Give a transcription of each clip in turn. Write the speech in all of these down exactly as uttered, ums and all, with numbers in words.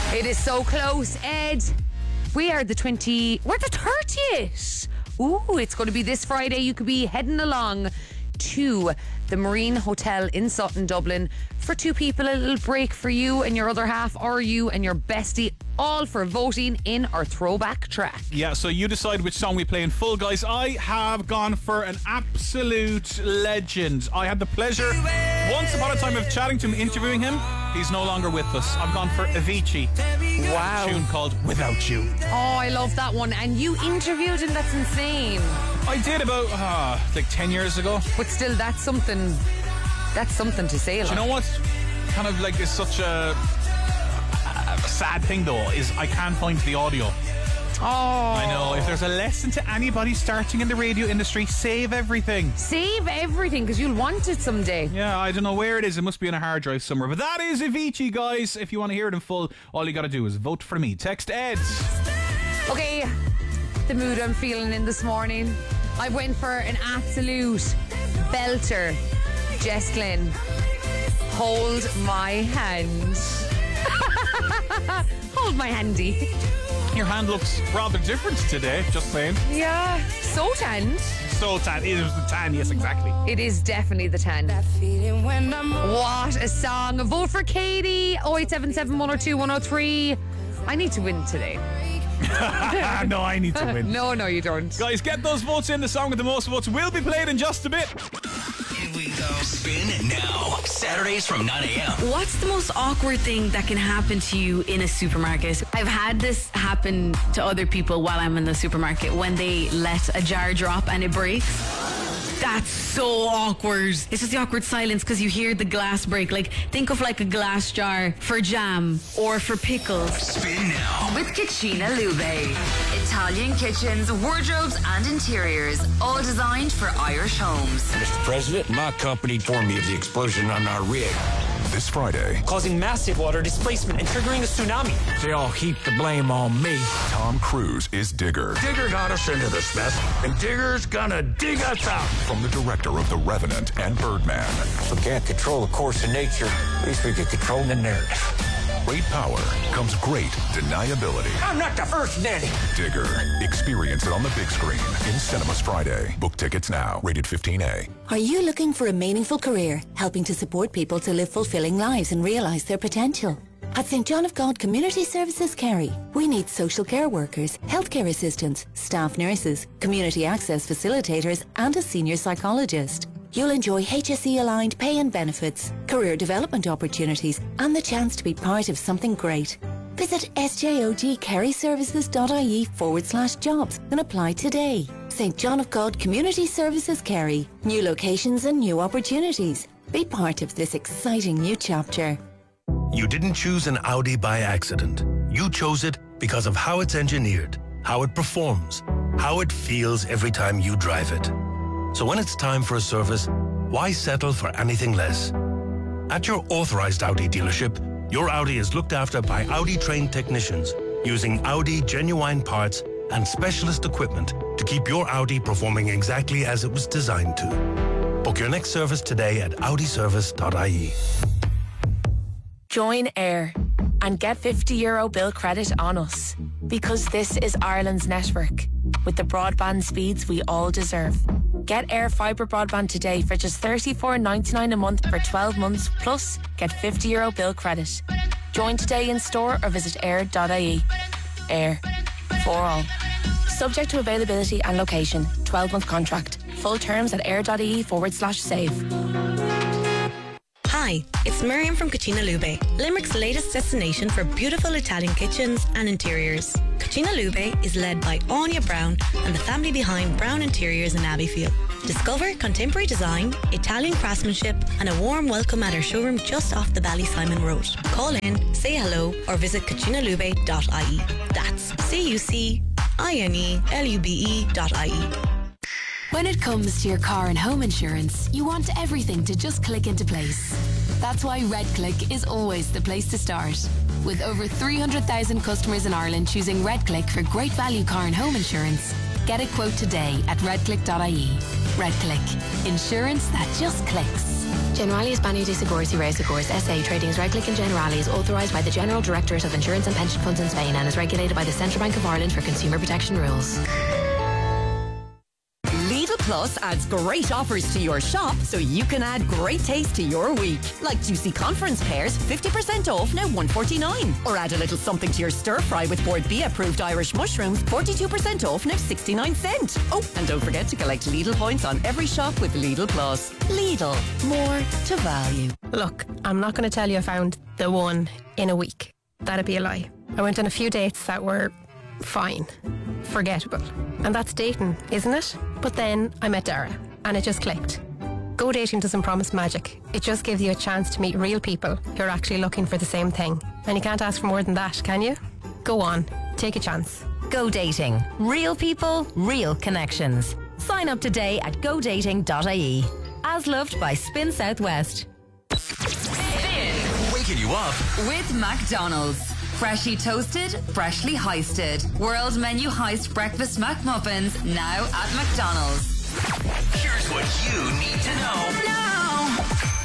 It is so close, Ed. We are the twenty. We're the thirtieth. Ooh, it's going to be this Friday. You could be heading along to the Marine Hotel in Sutton, Dublin, for two people, a little break for you and your other half, or you and your bestie, all for voting in our throwback track. Yeah, so you decide which song we play in full, guys. I have gone for an absolute legend. I had the pleasure once upon a time of chatting to him, interviewing him. He's no longer with us. I've gone for Avicii. Wow. A tune called Without You. Oh, I love that one. And you interviewed him. That's insane. I did about uh, like ten years ago. But still, that's something. That's something to say. Do you know what? Kind of like is such a, a sad thing though is I can't find the audio. Oh, I know. If there's a lesson to anybody starting in the radio industry, save everything. Save everything, because you'll want it someday. Yeah, I don't know where it is. It must be on a hard drive somewhere. But that is Avicii, guys. If you want to hear it in full, all you got to do is vote for me. Text Ed. Okay, the mood I'm feeling in this morning. I went for an absolute belter. Jess Glynn, Hold My Hand. Hold my handy. Your hand looks rather different today, just saying. Yeah, so tanned. So tan. It was the tan, yes, exactly. It is definitely the tan. What a song. Vote for Katie. oh eight seven seven, one oh two, one oh three. I need to win today. No, I need to win. No, no, you don't. Guys, get those votes in. The song with the most votes will be played in just a bit. Here we go. Spin now. Saturdays from nine a.m. What's the most awkward thing that can happen to you in a supermarket? I've had this happen to other people while I'm in the supermarket when they let a jar drop and it breaks. That's so awkward. It's just the awkward silence because you hear the glass break. Like, think of like a glass jar for jam or for pickles. Spin now. With Cucina Lube. Italian kitchens, wardrobes and interiors, all designed for Irish homes. Mister President, my company informed me of the explosion on our rig. This Friday, causing massive water displacement and triggering a tsunami. They all heap the blame on me. Tom Cruise is Digger. Digger got us into this mess, and Digger's gonna dig us out. From the director of The Revenant and Birdman. If we can't control the course of nature, at least we can control the narrative. Great power comes great deniability. I'm not the first daddy. Digger. Experience it on the big screen in cinemas Friday. Book tickets now. Rated fifteen A. Are you looking for a meaningful career, helping to support people to live fulfilling lives and realise their potential? At Saint John of God Community Services Kerry, we need social care workers, healthcare assistants, staff nurses, community access facilitators and a senior psychologist. You'll enjoy H S E-aligned pay and benefits, career development opportunities and the chance to be part of something great. Visit sjogkerryservices.ie forward slash jobs and apply today. Saint John of God Community Services Kerry. New locations and new opportunities. Be part of this exciting new chapter. You didn't choose an Audi by accident. You chose it because of how it's engineered, how it performs, how it feels every time you drive it. So when it's time for a service, why settle for anything less? At your authorized Audi dealership, your Audi is looked after by Audi-trained technicians using Audi genuine parts and specialist equipment to keep your Audi performing exactly as it was designed to. Book your next service today at audi service dot I E. Join Air and get fifty euro bill credit on us, because this is Ireland's network with the broadband speeds we all deserve. Get Air Fibre broadband today for just thirty-four ninety-nine a month for twelve months, plus get fifty euro bill credit. Join today in store or visit air dot I E. Air. For all. Subject to availability and location. twelve month contract. Full terms at air.ie forward slash save. Hi, it's Miriam from Cucina Lube, Limerick's latest destination for beautiful Italian kitchens and interiors. Cucina Lube is led by Anya Brown and the family behind Brown Interiors in Abbeyfield. Discover contemporary design, Italian craftsmanship and a warm welcome at our showroom just off the Ballysimon Road. Call in, say hello or visit cucina lube dot I E. That's C U C I N E L U B E dot I E. When it comes to your car and home insurance, you want everything to just click into place. That's why RedClick is always the place to start. With over three hundred thousand customers in Ireland choosing RedClick for great value car and home insurance, get a quote today at red click dot I E. RedClick. Insurance that just clicks. Generali's Banu de Seguros y Reasegurs S A trading as Redcliffe and Generali is authorised by the General Directorate of Insurance and Pension Funds in Spain and is regulated by the Central Bank of Ireland for consumer protection rules. Lidl Plus adds great offers to your shop so you can add great taste to your week. Like juicy conference pears, fifty percent off, now one forty-nine. Or add a little something to your stir fry with Board B approved Irish mushrooms, forty-two percent off, now sixty-nine cents. Oh, and don't forget to collect Lidl points on every shop with Lidl Plus. Lidl, more to value. Look, I'm not going to tell you I found the one in a week. That'd be a lie. I went on a few dates that were fine, forgettable. And that's dating, isn't it? But then I met Dara and it just clicked. Go dating doesn't promise magic. It just gives you a chance to meet real people who are actually looking for the same thing. And you can't ask for more than that, can you? Go on, take a chance. Go dating. Real people, real connections. Sign up today at go dating dot I E. As loved by Spin Southwest. Spin. Waking you up With McDonald's. Freshly toasted, freshly heisted. World menu heist breakfast McMuffins now at McDonald's. Here's what you need to know now.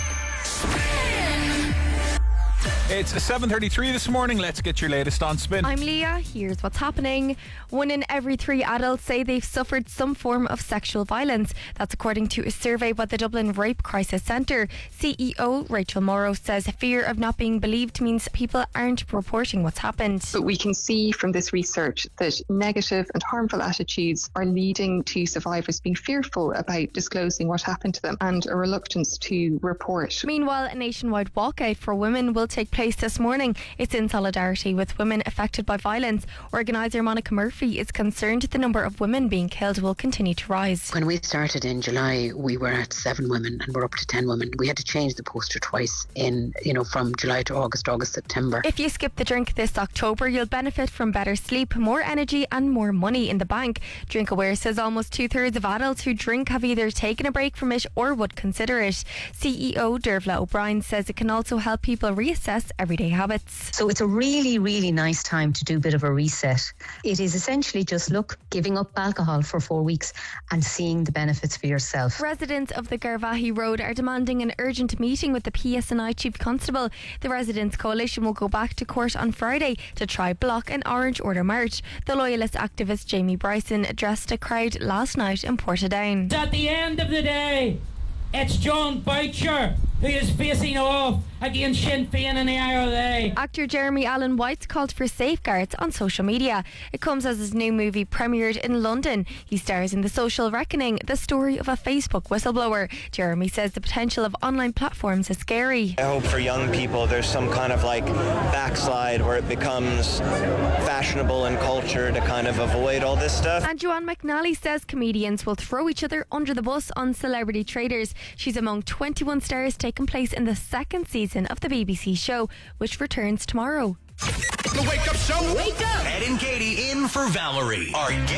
It's seven thirty-three this morning. Let's get your latest on Spin. I'm Leah. Here's what's happening. One in every three adults say they've suffered some form of sexual violence. That's according to a survey by the Dublin Rape Crisis Centre. C E O Rachel Morrow says fear of not being believed means people aren't reporting what's happened. But we can see from this research that negative and harmful attitudes are leading to survivors being fearful about disclosing what happened to them and a reluctance to report. Meanwhile, a nationwide walkout for women will take place this morning. It's in solidarity with women affected by violence. Organiser Monica Murphy is concerned the number of women being killed will continue to rise. When we started in July, we were at seven women and we're up to ten women. We had to change the poster twice in, you know, from July to August, August, September. If you skip the drink this October, you'll benefit from better sleep, more energy and more money in the bank. DrinkAware says almost two-thirds of adults who drink have either taken a break from it or would consider it. C E O Dervla O'Brien says it can also help people reassess everyday habits. So it's a really, really nice time to do a bit of a reset. It is essentially just, look, giving up alcohol for four weeks and seeing the benefits for yourself. Residents of the Garvaghey Road are demanding an urgent meeting with the P S N I Chief Constable. The Residents' Coalition will go back to court on Friday to try block an Orange Order march. The Loyalist activist Jamie Bryson addressed a crowd last night in Portadown. At the end of the day, it's John Boucher who is facing off against Sinn Féin in the I R A. Actor Jeremy Allen White called for safeguards on social media. It comes as his new movie premiered in London. He stars in The Social Reckoning, the story of a Facebook whistleblower. Jeremy says the potential of online platforms is scary. I hope for young people there's some kind of like backslide where it becomes fashionable in culture to kind of avoid all this stuff. And Joanne McNally says comedians will throw each other under the bus on Celebrity Traders. She's among twenty-one stars taking place in the second season of the B B C show, which returns tomorrow. The Wake Up Show. Wake up. Ed and Katie in for Valerie. Are